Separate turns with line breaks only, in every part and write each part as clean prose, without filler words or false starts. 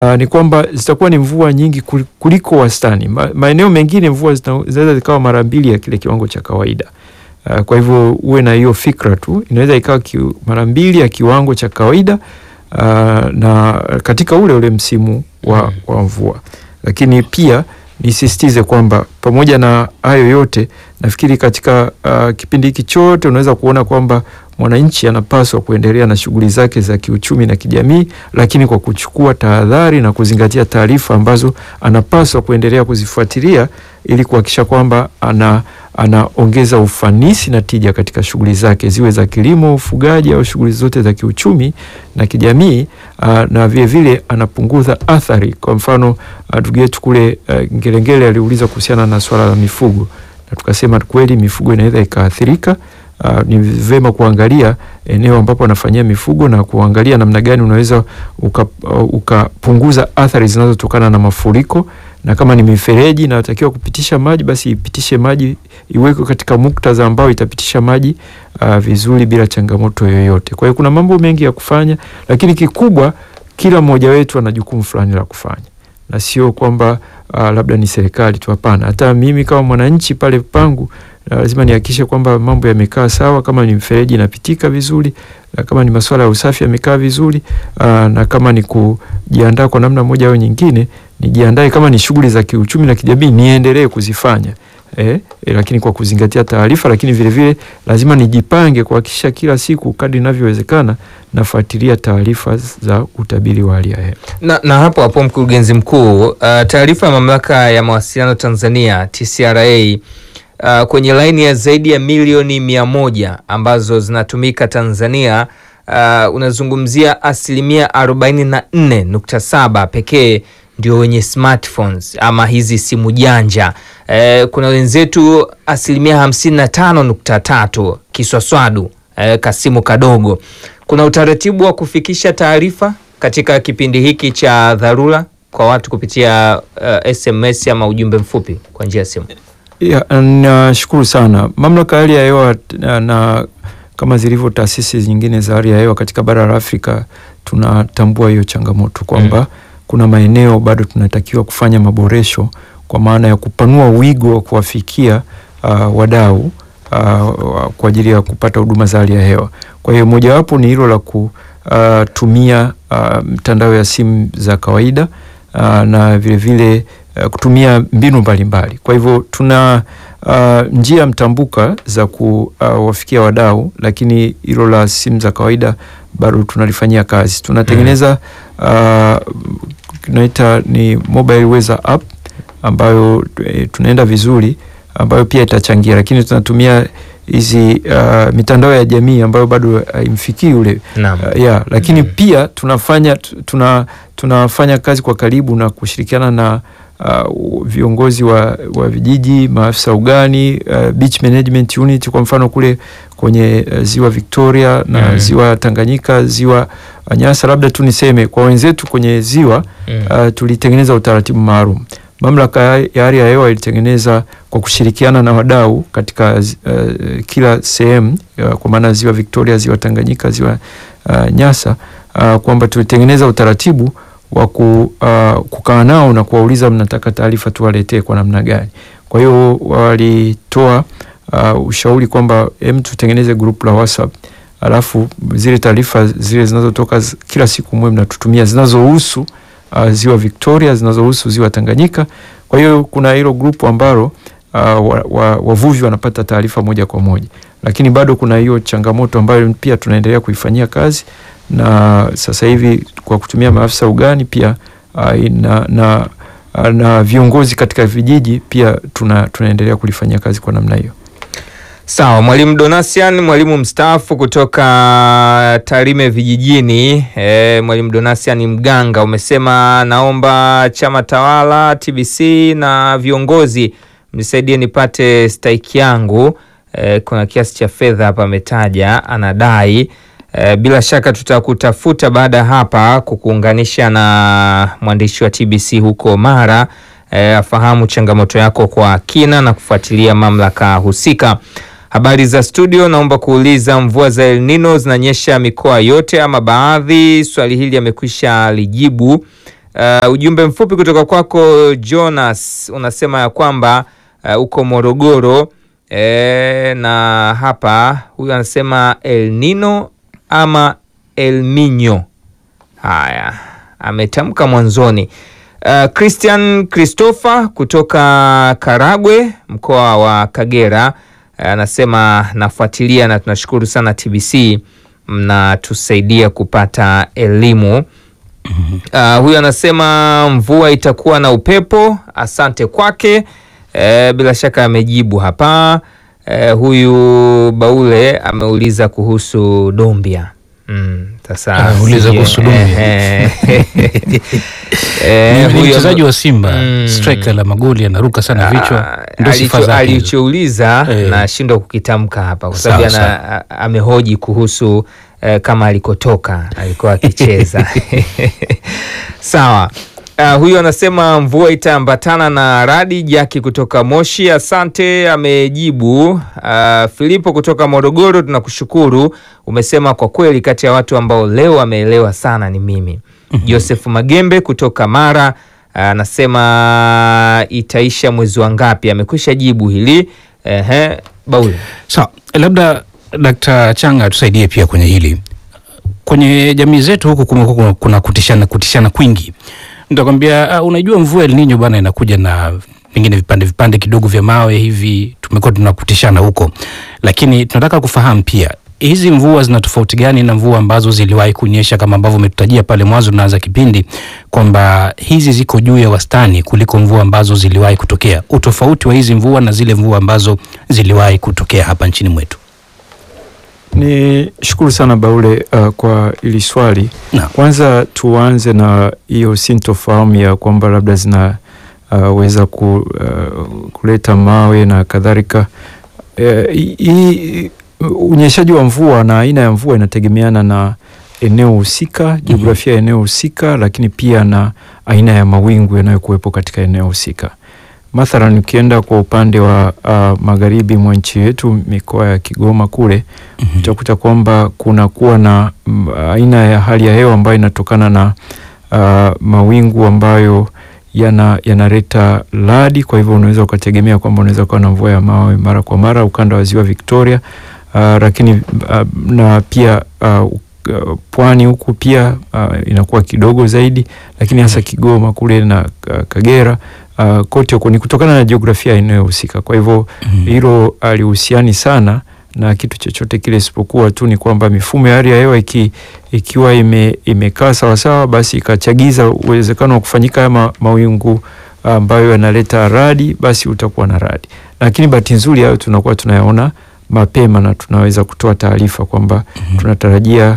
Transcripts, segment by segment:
ni kwamba zitakuwa ni mvua nyingi kuliko wastani. Maeneo mengine mvua zinaweza zikawa mara 2 ya kile kiwango cha kawaida. Kwa hivyo uwe na hiyo fikra tu, inaweza ikawa mara 2 ya kiwango cha kawaida na katika ule msimu wa mvua. Lakini pia nisisitize kwamba pamoja na hayo yote, nafikiri katika kipindi hiki chote unaweza kuona kwamba mwananchi anapaswa kuendelea na shughuli zake za kiuchumi na kijamii, lakini kwa kuchukua tahadhari na kuzingatia taarifa ambazo anapaswa kuendelea kuzifuatilia ili kuhakikisha kwamba anaongeza ufanisi na tija katika shughuli zake, ziwe za kilimo, ufugaji au shughuli zote za kiuchumi na kijamii, na vile vile anapunguza athari. Kwa mfano ndugu yetu kule Ngelengele aliuliza kuhusiana na swala la mifugo, na tukasema kweli mifugo inaweza ikaathirika. Ni vema kuangalia eneo ambapo anafanyia mifugo na kuangalia namna gani unaweza ukapunguza athari zinazotokana na mafuriko, na kama ni mifereji na inatakiwa kupitisha maji, basi ipitishe maji, iwekwe katika muktadha ambao itapitisha maji vizuri bila changamoto yoyote. Kwa hiyo kuna mambo mengi ya kufanya, lakini kikubwa kila mmoja wetu ana jukumu fulani la kufanya, na sio kwamba labda ni serikali tu. Hapana, hata mimi kama mwananchi pale pangu lazima nihakikishe kwamba mambo yamekaa sawa, kama ni mfereji inapitika vizuri, na kama ni masuala ya usafi yamekaa vizuri, na kama ni kujiandaa kwa namna moja au nyingine, nijiandae kama ni shughuli za kiuchumi na kijamii niendelee kuzifanya. Lakini kwa kuzingatia taarifa, lakini vile vile lazima nijipange kuhakikisha kila siku kadri inavyowezekana nafuatilia taarifa za utabiri wa hali ya hewa.
Na hapo mkurugenzi mkuu, taarifa ya Mamlaka ya Mawasiliano Tanzania TCRA kwenye laini ya zaidi ya milioni 100 ambazo zinatumika Tanzania, unazungumzia 44.7% pekee ndio wenye smartphones ama hizi simu janja. Kuna wenzetu 55.3% kiswaswadu, kasimu kadogo. Kuna utaratibu wa kufikisha taarifa katika kipindi hiki cha dharura kwa watu kupitia SMS ama ujumbe mfupi kwa njia ya simu?
Nashukuru sana. Mamlaka ya hali ya hewa na kama zilivyo taasisi nyingine za hali ya hewa katika bara la Afrika, tunatambua hiyo changamoto kwamba kuna maeneo bado tunatakiwa kufanya maboresho, kwa maana ya kupanua wigo wa kuwafikia wadau kwa ajili ya kupata huduma za hali ya hewa. Kwa hiyo mojawapo ni hilo la kutumia mtandao ya simu za kawaida, na vile vile kutumia mbinu mbalimbali. Kwa hivyo tuna njia mtambuka za kuwafikia wadau, lakini hilo la simu za kawaida bado tunalifanyia kazi. Tunatengeneza tunaita ni mobile weather app ambayo tunaenda vizuri, ambayo pia itachangia, lakini tunatumia hizi mitandao ya jamii ambayo bado haimfikii yule. Lakini pia tunafanya kazi kwa karibu na kushirikiana na viongozi wa vijiji, maafisa ugani, beach management unit, kwa mfano kule kwenye ziwa Victoria na ziwa Tanganyika, ziwa Nyasa. Labda tu niseme kwa wenzetu kwenye ziwa, tulitengeneza utaratibu maalum. Mamlaka ya hali ya hewa ilitengeneza kwa kushirikiana na wadau katika kila sehemu, kwa maana ziwa Victoria, ziwa Tanganyika, ziwa Nyasa, kwamba tulitengeneza utaratibu wa kukaa nao na kuwauliza mnataka taarifa tuwaletee kwa namna gani. Kwa hiyo walitoa ushauri kwamba tutengeneze group la WhatsApp, alafu zile taarifa zile zinazotoka kila siku mwe mnatutumia zinazohusu ziwa Victoria, zinazohusu ziwa Tanganyika. Kwa hiyo kuna hilo group ambalo wavuvi wanapata taarifa moja kwa moja, lakini bado kuna hiyo changamoto ambayo pia tunaendelea kuifanyia kazi, na sasa hivi kwa kutumia maafisa ugani pia na viongozi katika vijiji pia tunaendelea kulifanyia kazi kwa namna hiyo.
Sawa, Mwalimu Donasian, mwalimu mstaafu kutoka Tarime vijijini. Mwalimu Donasian Mganga, umesema naomba chama tawala TBC na viongozi mnisaidie nipate stahiki yangu. Kuna kiasi cha fedha hapa ametaja anadai. Bila shaka tutakutafuta baada hapa kukuunganisha na mwandishi wa TBC huko Mara, afahamu changamoto yako kwa kina na kufuatilia mamlaka husika. Habari za studio, naomba kuuliza, mvua za El Nino zinanyesha mikoa yote ama baadhi? Swali hili amekwisha lijibu Ujumbe mfupi kutoka kwako Jonas unasema ya kwamba uko Morogoro, na hapa huyu anasema El Nino ama El Niño. Haya, ametamka mwanzoni. Christian Christopher kutoka Karagwe mkoa wa Kagera anasema nafuatilia na tunashukuru sana TBC, mnatusaidia kupata elimu. Huyu anasema mvua itakuwa na upepo, asante kwake. Bila shaka amejibu hapa. Huyu Baule ameuliza kuhusu Dombia. Sasa
uliza kuhusu Dombia. Ni mchezaji wa Simba, striker la magoli, anaruka sana vichwa. Ndio sifa zake.
Alichouliza na shindwa kukitamka hapa kwa sababu amehoji kuhusu kama alikotoka alikuwa akicheza. Sawa. Huyu anasema mvua itaambatana na radi. Jaki kutoka Moshi, asante, amejibu. Filipo kutoka Morogoro, tunakushukuru. Umesema kwa kweli kati ya watu ambao leo ameelewa sana ni mimi. Joseph Magembe kutoka Mara anasema itaisha mwezi wa ngapi? Amekwisha jibu hili. Bauli.
Sawa, labda Dr. Changa tusaidie pia kwenye hili. Kwenye jamii zetu huku kuna kutishana kwingi. Nitakwambia unajua mvua El Niño bana inakuja na pengine vipande kidogo vya mawe hivi, tumekuwa tunakutishana huko. Lakini tunataka kufahamu pia hizi mvua zina tofauti gani na mvua ambazo ziliwahi kunyesha kama ambavyo umetutajia pale mwanzo tunaanza kipindi kwamba hizi ziko juu ya wastani kuliko mvua ambazo ziliwahi kutokea. Utofauti wa hizi mvua na zile mvua ambazo ziliwahi kutokea hapa nchini mwetu.
Ni shukuru sana Baule kwa ili swali. Kwanza tuanze na hiyo sintofahamu ya kwamba labda zina weza kuleta mawe na kadhalika. Unyeshaji wa mvua na aina ya mvua inategemeana na eneo husika, jiografia ya eneo husika, lakini pia na aina ya mawingu yanayokuwepo katika eneo husika. Mathalan ukienda kwa upande wa magharibi mwa nchi yetu, mikoa ya Kigoma kule, utakuta kwamba kuna kuwa na aina ya hali ya hewa ambayo inatokana na mawingu ambayo yanaleta radi. Kwa hivyo unaweza ukategemea kwamba unaweza kuwa na mvua ya mawe mara kwa mara ukanda wa Ziwa Victoria, lakini na pia pwani huku pia inakuwa kidogo zaidi, lakini hasa Kigoma kule na Kagera kote huko ni kutokana na jiografia inayohusika. Kwa hivyo hilo alihusiani sana na kitu chochote kile, isipokuwa tu ni kwamba mifumo ya hali ya hewa ikiwa imekaa sawa sawa, basi ikachagiza uwezekano wa kufanyika mawingu ambayo yanaleta radi, basi utakuwa na radi. Lakini bahati nzuri hayo tunakuwa tunayaona mapema na tunaweza kutoa taarifa kwamba tunatarajia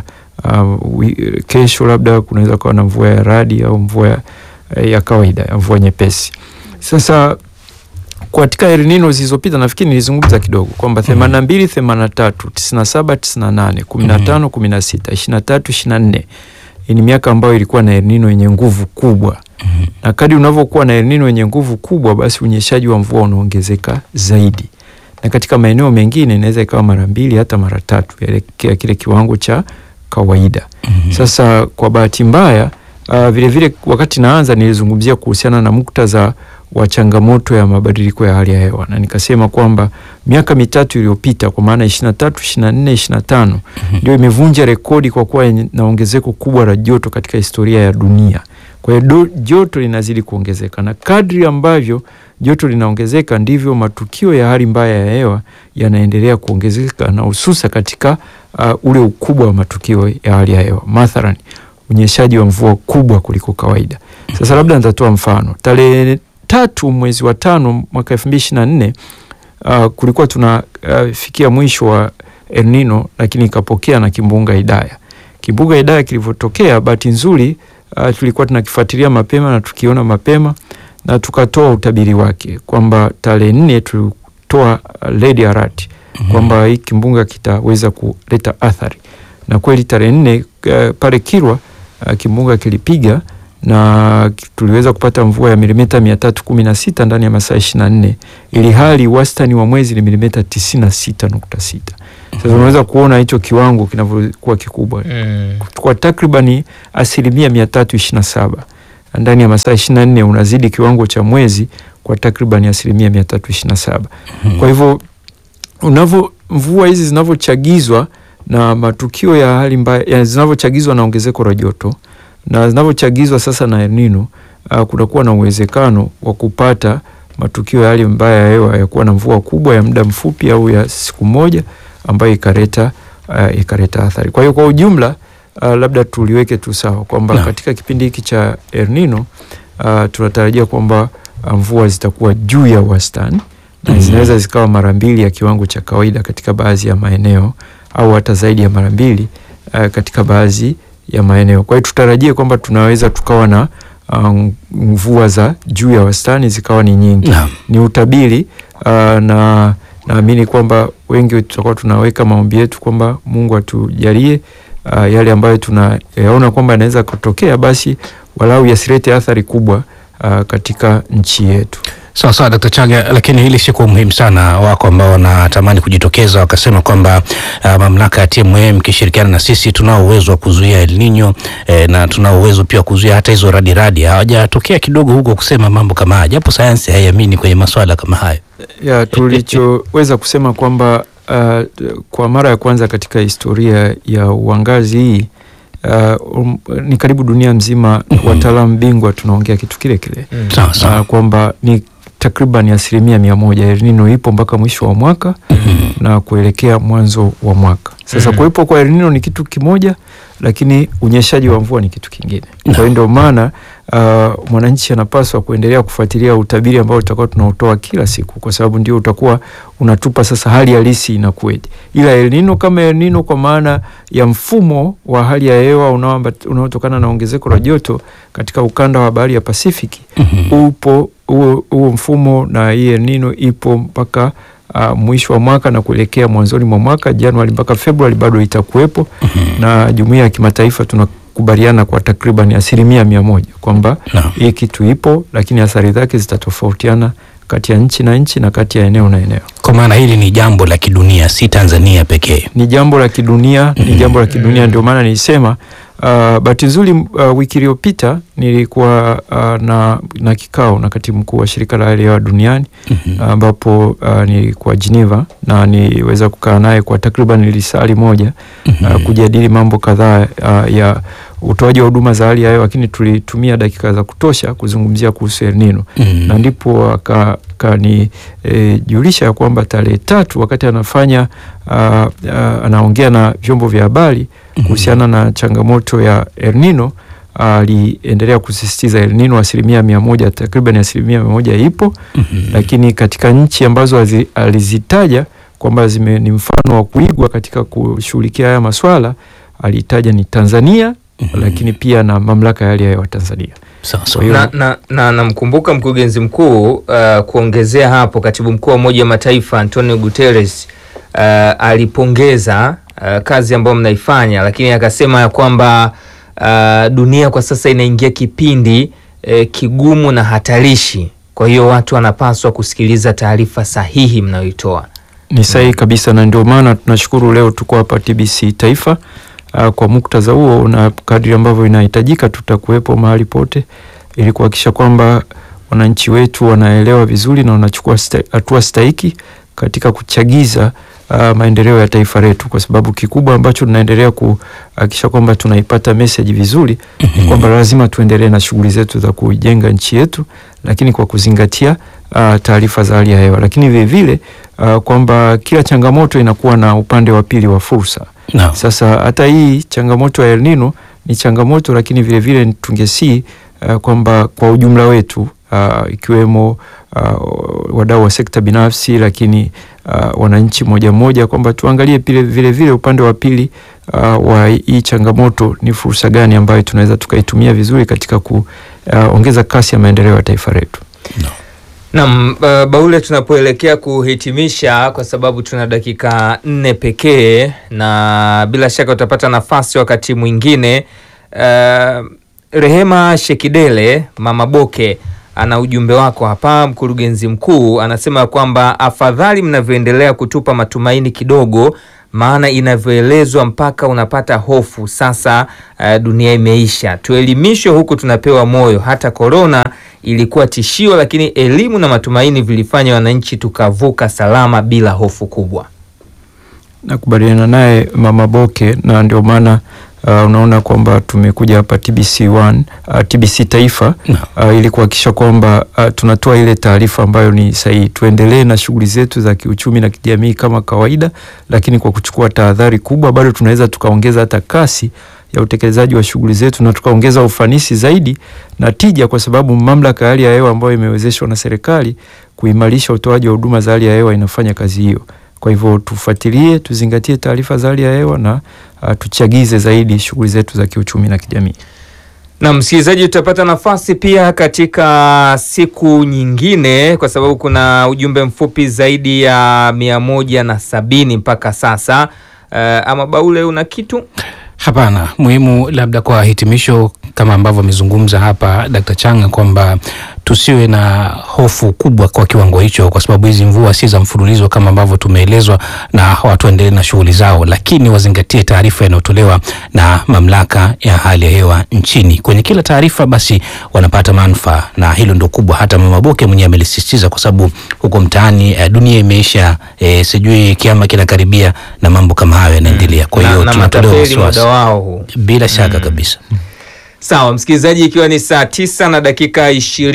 kesho labda kunaweza kuwa na mvua ya radi au mvua ya kawaida, ya mvua nyepesi. Sasa katika El Nino zilizopita nafikiri nilizungumza kidogo kwamba 82, 83, 97, 98, 15, 16, 23, 24 ni miaka ambayo ilikuwa na El Nino yenye nguvu kubwa. Na kadri unavyokuwa na El Nino yenye nguvu kubwa, basi unyeshaji wa mvua unaongezeka zaidi. Na katika maeneo mengine inaweza ikawa mara 2 hata mara 3 ya kile kiwango cha kawaida. Sasa kwa bahati mbaya vile vile wakati naanza nilizungumzia kuhusiana na muktadha wa changamoto ya mabadiliko ya hali ya hewa, na nikasema kwamba miaka mitatu iliyopita, kwa maana 23, 24, 25 ndio imevunja rekodi kwa kuwa na ongezeko kubwa la joto katika historia ya dunia. Kwa hiyo joto linazidi kuongezeka, na kadri ambavyo joto linaongezeka ndivyo matukio ya hali mbaya ya hewa yanaendelea kuongezeka, na hususa katika ule ukubwa wa matukio ya hali ya hewa. Mathalan unyeshaji wa mvua kubwa kuliko kawaida. Sasa labda nitatoa mfano. Tarehe 3 mwezi wa 5 mwaka 2024 kulikuwa tunafikia mwisho wa El Nino, lakini ikapokea na kimbunga Idaya. Kimbunga Idaya kilivyotokea, bahati nzuri tulikuwa tunakifuatilia mapema na tukiona mapema, na tukatoa utabiri wake kwamba tarehe 4 tulitoa red alert kwamba hii kimbunga kitaweza kuleta athari. Na kweli tarehe 4 pale Kilwa kimbunga kilipiga na tuliweza kupata mvua ya milimita 316 ndani ya masaa 24, ili hali wastani wa mwezi ni milimita 96.6. Sasa unaweza kuona hicho kiwango kinavyokuwa kikubwa. Kwa takriban 327% ndani ya masaa 24 unazidi kiwango cha mwezi kwa takriban 327. Kwa hivyo mvua hizi zinavyochagizwa na matukio ya hali mbaya, zinavyochagizwa na ongezeko la joto na zinavyochagizwa sasa na El Nino, kunakuwa na uwezekano wa kupata matukio ya hali mbaya ya hewa ya kuwa na mvua kubwa ya muda mfupi au ya siku moja ambayo ikaleta athari. Kwa hiyo kwa ujumla, labda tuliweke tu sawa kwamba katika kipindi hiki cha El Nino tunatarajia kwamba mvua zitakuwa juu ya wastani na zinaweza zikawa mara 2 ya kiwango cha kawaida katika baadhi ya maeneo au hata zaidi ya mara 2 katika baadhi ya maeneo. Kwa hiyo tutarajie kwamba tunaweza tukawa na mvua za juu ya wastani zikawa ni nyingi. Ni utabiri na naamini kwamba wengi tutakuwa tunaweka maombi yetu kwamba Mungu atujalie yale ambayo tunayaona kwamba yanaweza kutokea, basi walau yasilete athari kubwa katika nchi yetu.
Sawa Dr. Chaga, lakini hili si kwa muhimu sana. Wako ambao wanatamani kujitokeza wakasema kwamba mamlaka ya TMA kishirikiana na sisi tunao uwezo wa kuzuia El Nino na tunao uwezo pia kuzuia hata hizo radi. Hawajatokea kidogo huko kusema mambo kama haya, japo sayansi haiamini kwenye masuala kama hayo.
Tulichoweza kusema kwamba kwa mara ya kwanza katika historia ya uangazi hii ni karibu dunia mzima wataalamu bingwa tunaongea kitu kile kile. Kwamba ni takriban 100% El Nino ipo mpaka mwisho wa mwaka na kuelekea mwanzo wa mwaka. Sasa kuwepo kwa El Nino ni kitu kimoja, lakini unyeshaji wa mvua ni kitu kingine. Kwa hiyo ndio maana mwananchi anapaswa kuendelea kufuatilia utabiri ambao tutakuwa tunautoa kila siku, kwa sababu ndio utakuwa unatupa sasa hali halisi inakuwaje. Ila El Nino kama El Nino kwa maana ya mfumo wa hali ya hewa unaotokana na ongezeko la joto katika ukanda wa bahari ya Pasifiki, upo huo mfumo, na hii El Nino ipo mpaka mwisho wa mwaka na kuelekea mwanzoni mwa mwaka, Januari mpaka Februari bado itakuwepo. Na jumuiya ya kimataifa tunakubaliana kwa takriban 100% kwamba hii kitu ipo, lakini athari zake zitatofautiana kati ya nchi na nchi na kati ya eneo na eneo.
Kwa maana hili ni jambo la kidunia, si Tanzania pekee.
Ni jambo la kidunia, ni jambo la kidunia. Ndio maana nilisema bahati nzuri wiki iliyopita nilikuwa na kikao na katibu mkuu wa shirika la hali ya hewa duniani, ambapo nilikuwa Geneva na niweza kukaa naye kwa takriban lisali moja kujadili mambo kadhaa ya utoaji wa huduma za hali ya hewa, lakini tulitumia dakika za kutosha kuzungumzia kuhusu El Nino. Na ndipo akanijulisha kwamba tarehe 3 wakati anafanya anaongea na vyombo vya habari kuhusiana na changamoto ya El Nino, aliendelea kusisitiza El Nino 100%, takriban 100% ipo. Lakini katika nchi ambazo alizitaja kwamba ni mfano wa kuigwa katika kushughulikia haya maswala, alitaja ni Tanzania, lakini pia na mamlaka ya hali ya hewa Tanzania.
Na namkumbuka mkurugenzi mkuu kuongezea hapo, katibu mkuu wa Umoja wa Mataifa Antonio Guterres alipongeza kazi ambayo mnaifanya, lakini akasema ya kwamba dunia kwa sasa inaingia kipindi kigumu na hatarishi. Kwa hiyo watu wanapaswa kusikiliza taarifa sahihi mnayoitoa.
Ni sahihi kabisa, na ndio maana tunashukuru leo tuko hapa TBC Taifa. Kwa muktadha huo na kadri ambavyo inahitajika, tutakuwepo mahali pote ili kuhakikisha kwamba wananchi wetu wanaelewa vizuri na wanachukua hatua stahiki katika kuchagiza maendeleo ya taifa letu, kwa sababu kikubwa ambacho tunaendelea kuhakikisha kwamba tunaipata message vizuri ni kwamba lazima tuendelee na shughuli zetu za kujenga nchi yetu, lakini kwa kuzingatia taarifa za hali ya hewa, lakini vile vile kwamba kila changamoto inakuwa na upande wa pili wa fursa. Sasa hata hii changamoto ya El Nino ni changamoto, lakini vile vile tungesi kwamba kwa ujumla wetu ikiwemo wadau wa sekta binafsi, lakini wananchi moja kwamba tuangalie vile vile upande wa pili wa hii changamoto, ni fursa gani ambayo tunaweza tukaitumia vizuri katika kuongeza kasi ya maendeleo ya taifa letu.
Naam, Baule, tunapoelekea kuhitimisha, kwa sababu tuna dakika 4 pekee, na bila shaka utapata nafasi wakati mwingine. Rehema Shekidele Mama Boke ana ujumbe wako hapa. Mkurugenzi mkuu anasema kwamba afadhali mnavyoendelea kutupa matumaini kidogo, maana inavyoelezwa mpaka unapata hofu sasa. Dunia imeisha, tuelimishwe huku tunapewa moyo. Hata korona ilikuwa tishio, lakini elimu na matumaini vilifanya wananchi tukavuka salama bila hofu kubwa.
Nakubaliana naye Mama Boke, na ndio maana unaona kwamba tumekuja hapa TBC1, TBC Taifa ili kuhakikisha kwamba tunatoa ile taarifa ambayo ni sahihi. Tuendelee na shughuli zetu za kiuchumi na kijamii kama kawaida, lakini kwa kuchukua tahadhari kubwa bado tunaweza tukaongeza hata kasi ya utekelezaji wa shughuli zetu na tukaongeza ufanisi zaidi na tija, kwa sababu mamlaka ya hali ya hewa ambayo imewezeshwa na serikali kuimarisha utoaji wa huduma za hali ya hewa inafanya kazi hiyo. Kwa hivyo tufuatilie, tuzingatie taarifa za hali ya hewa na tuchagize zaidi shughuli zetu za kiuchumi na kijamii.
Na msikilizaji, tutapata nafasi pia katika siku nyingine, kwa sababu kuna ujumbe mfupi zaidi ya 170 mpaka sasa. Ama Baule, una kitu?
Hapana, muhimu labda kwa hitimisho kama ambavyo amezungumza hapa Dr. Changa kwamba tusiwe na hofu kubwa kwa kiwango hicho, kwa sababu hizi mvua si za mfululizo kama ambavyo tumeelezwa, na watu waendelee na shughuli zao, lakini wazingatie taarifa inayotolewa na mamlaka ya hali ya hewa nchini. Kwenye kila taarifa basi wanapata manufaa, na hilo ndio kubwa. Hata Mama Boke mwenyewe amelisisitiza, kwa sababu huko mtaani dunia imeisha, sijui kiama kinakaribia na mambo kama hayo yanaendelea. Kwa hiyo tunatolewa wasiwasi bila shaka kabisa.
Sawa msikilizaji, ikiwa ni saa 9 na dakika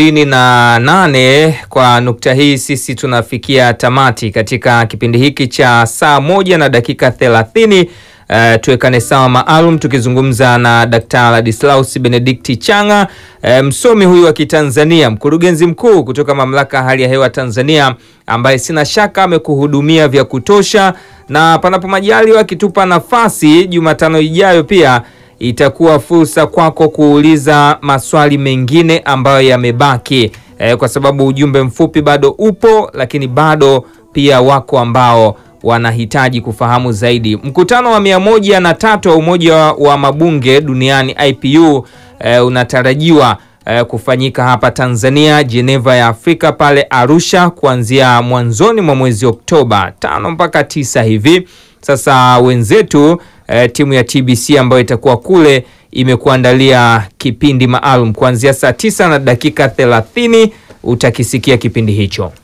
28, kwa nukta hii sisi tunafikia tamati katika kipindi hiki cha saa 1 na dakika 30. Tuwekane sawa maalum tukizungumza na Dr. Ladislaus Benedicti Changa, msomi huyu wa Kitanzania, mkurugenzi mkuu kutoka mamlaka ya hali ya hewa Tanzania, ambaye sina shaka amekuhudumia vya kutosha, na panapo majaliwa akitupa nafasi Jumatano ijayo pia itakuwa fursa kwako kuuliza maswali mengine ambayo yamebaki, kwa sababu ujumbe mfupi bado upo, lakini bado pia wako ambao wanahitaji kufahamu zaidi. Mkutano wa 103 wa Umoja wa Mabunge Duniani IPU unatarajiwa kufanyika hapa Tanzania, Geneva ya Afrika pale Arusha, kuanzia mwanzoni mwa mwezi Oktoba 5 mpaka 9 hivi. Sasa wenzetu timu ya TBC ambayo itakuwa kule imekuandalia kipindi maalum kuanzia saa 9 na dakika 30 utakisikia kipindi hicho.